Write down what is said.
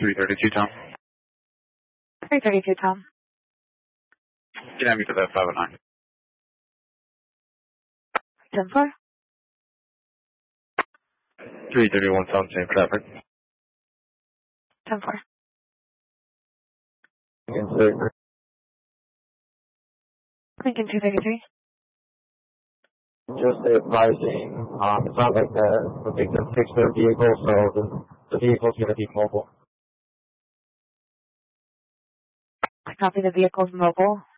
332, Tom. 332, Tom. Can I have me to that 509? 10-4. 331, Tom, same traffic. 10-4. Lincoln 233. Just advising, it's not like the victim fixed their vehicle, so the vehicle's going to be mobile. I copy, the vehicle's mobile.